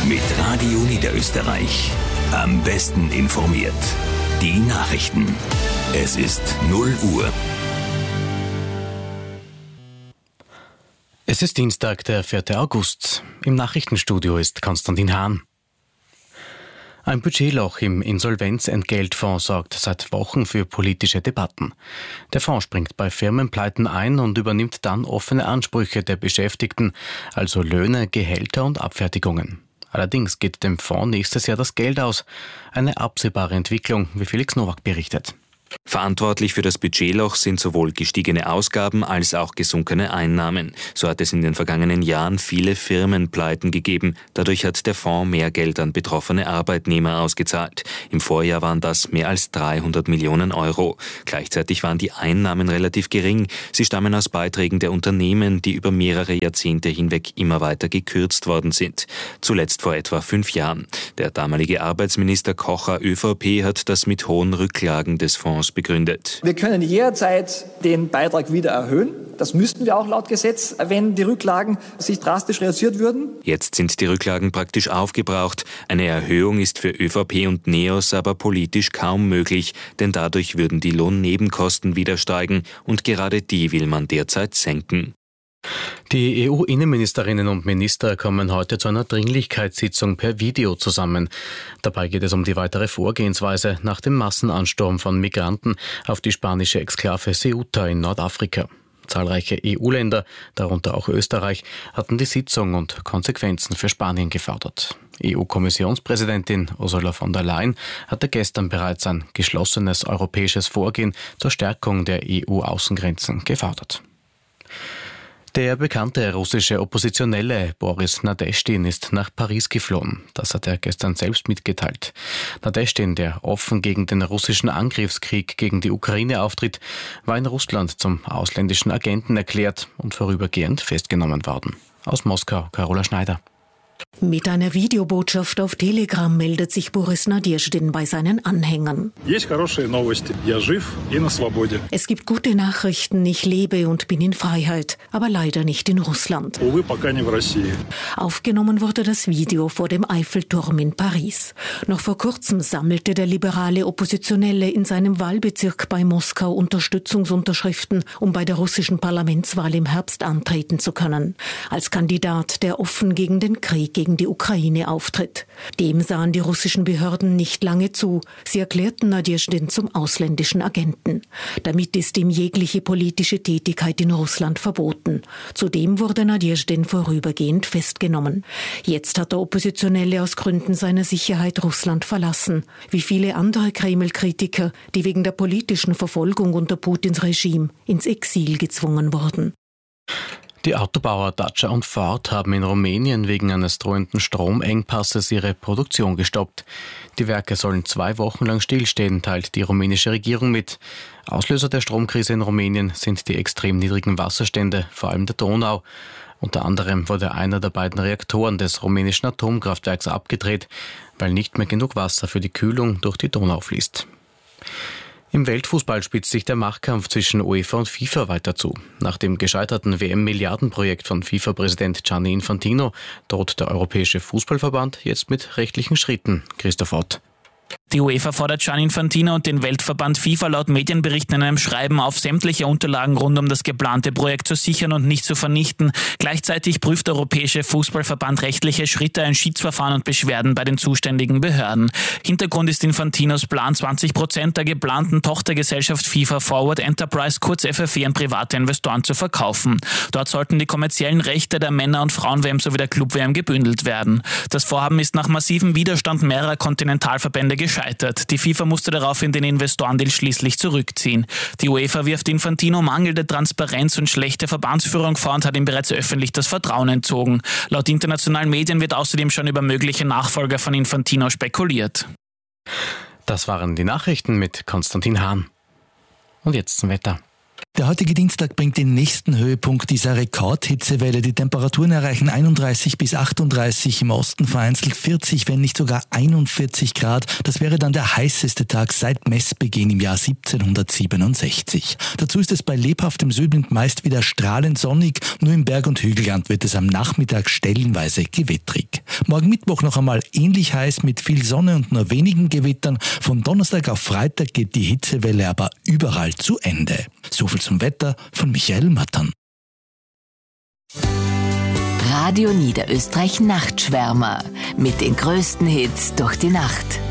Mit Radio Niederösterreich. Am besten informiert. Die Nachrichten. Es ist 0 Uhr. Es ist Dienstag, der 4. August. Im Nachrichtenstudio ist Konstantin Hahn. Ein Budgetloch im Insolvenzentgeltfonds sorgt seit Wochen für politische Debatten. Der Fonds springt bei Firmenpleiten ein und übernimmt dann offene Ansprüche der Beschäftigten, also Löhne, Gehälter und Abfertigungen. Allerdings geht dem Fonds nächstes Jahr das Geld aus. Eine absehbare Entwicklung, wie Felix Nowak berichtet. Verantwortlich für das Budgetloch sind sowohl gestiegene Ausgaben als auch gesunkene Einnahmen. So hat es in den vergangenen Jahren viele Firmenpleiten gegeben. Dadurch hat der Fonds mehr Geld an betroffene Arbeitnehmer ausgezahlt. Im Vorjahr waren das mehr als 300 Millionen Euro. Gleichzeitig waren die Einnahmen relativ gering. Sie stammen aus Beiträgen der Unternehmen, die über mehrere Jahrzehnte hinweg immer weiter gekürzt worden sind. Zuletzt vor etwa 5 Jahren. Der damalige Arbeitsminister Kocher ÖVP hat das mit hohen Rücklagen des Fonds begründet. Wir können jederzeit den Beitrag wieder erhöhen. Das müssten wir auch laut Gesetz, wenn die Rücklagen sich drastisch reduziert würden. Jetzt sind die Rücklagen praktisch aufgebraucht. Eine Erhöhung ist für ÖVP und NEOS aber politisch kaum möglich, denn dadurch würden die Lohnnebenkosten wieder steigen und gerade die will man derzeit senken. Die EU-Innenministerinnen und Minister kommen heute zu einer Dringlichkeitssitzung per Video zusammen. Dabei geht es um die weitere Vorgehensweise nach dem Massenansturm von Migranten auf die spanische Exklave Ceuta in Nordafrika. Zahlreiche EU-Länder, darunter auch Österreich, hatten die Sitzung und Konsequenzen für Spanien gefordert. EU-Kommissionspräsidentin Ursula von der Leyen hatte gestern bereits ein geschlossenes europäisches Vorgehen zur Stärkung der EU-Außengrenzen gefordert. Der bekannte russische Oppositionelle Boris Nadeschdin ist nach Paris geflohen. Das hat er gestern selbst mitgeteilt. Nadeschdin, der offen gegen den russischen Angriffskrieg gegen die Ukraine auftritt, war in Russland zum ausländischen Agenten erklärt und vorübergehend festgenommen worden. Aus Moskau, Carola Schneider. Mit einer Videobotschaft auf Telegram meldet sich Boris Nadeschdin bei seinen Anhängern. Es gibt gute Nachrichten, ich lebe und bin in Freiheit, aber leider nicht in Russland. Aufgenommen wurde das Video vor dem Eiffelturm in Paris. Noch vor kurzem sammelte der liberale Oppositionelle in seinem Wahlbezirk bei Moskau Unterstützungsunterschriften, um bei der russischen Parlamentswahl im Herbst antreten zu können. Als Kandidat, der offen gegen den Krieg gegen die Ukraine auftritt. Dem sahen die russischen Behörden nicht lange zu. Sie erklärten Nadeschdin zum ausländischen Agenten. Damit ist ihm jegliche politische Tätigkeit in Russland verboten. Zudem wurde Nadeschdin vorübergehend festgenommen. Jetzt hat der Oppositionelle aus Gründen seiner Sicherheit Russland verlassen, wie viele andere Kreml-Kritiker, die wegen der politischen Verfolgung unter Putins Regime ins Exil gezwungen wurden. Die Autobauer Dacia und Ford haben in Rumänien wegen eines drohenden Stromengpasses ihre Produktion gestoppt. Die Werke sollen 2 Wochen lang stillstehen, teilt die rumänische Regierung mit. Auslöser der Stromkrise in Rumänien sind die extrem niedrigen Wasserstände, vor allem der Donau. Unter anderem wurde einer der beiden Reaktoren des rumänischen Atomkraftwerks abgedreht, weil nicht mehr genug Wasser für die Kühlung durch die Donau fließt. Im Weltfußball spitzt sich der Machtkampf zwischen UEFA und FIFA weiter zu. Nach dem gescheiterten WM-Milliardenprojekt von FIFA-Präsident Gianni Infantino droht der Europäische Fußballverband jetzt mit rechtlichen Schritten. Christoph Ott. Die UEFA fordert Gianni Infantino und den Weltverband FIFA laut Medienberichten in einem Schreiben auf, sämtliche Unterlagen rund um das geplante Projekt zu sichern und nicht zu vernichten. Gleichzeitig prüft der Europäische Fußballverband rechtliche Schritte, ein Schiedsverfahren und Beschwerden bei den zuständigen Behörden. Hintergrund ist Infantinos Plan, 20% der geplanten Tochtergesellschaft FIFA Forward Enterprise, kurz FFE, an private Investoren zu verkaufen. Dort sollten die kommerziellen Rechte der Männer- und Frauen-WM sowie der Club-WM gebündelt werden. Das Vorhaben ist nach massivem Widerstand mehrerer Kontinentalverbände gescheitert. Die FIFA musste daraufhin den Investorendeal schließlich zurückziehen. Die UEFA wirft Infantino mangelnde Transparenz und schlechte Verbandsführung vor und hat ihm bereits öffentlich das Vertrauen entzogen. Laut internationalen Medien wird außerdem schon über mögliche Nachfolger von Infantino spekuliert. Das waren die Nachrichten mit Konstantin Hahn. Und jetzt zum Wetter. Der heutige Dienstag bringt den nächsten Höhepunkt dieser Rekordhitzewelle. Die Temperaturen erreichen 31 bis 38, im Osten vereinzelt 40, wenn nicht sogar 41 Grad. Das wäre dann der heißeste Tag seit Messbeginn im Jahr 1767. Dazu ist es bei lebhaftem Südwind meist wieder strahlend sonnig. Nur im Berg- und Hügelland wird es am Nachmittag stellenweise gewittrig. Morgen Mittwoch noch einmal ähnlich heiß mit viel Sonne und nur wenigen Gewittern. Von Donnerstag auf Freitag geht die Hitzewelle aber überall zu Ende. So viel zum Wetter von Michael Mattern. Radio Niederösterreich Nachtschwärmer mit den größten Hits durch die Nacht.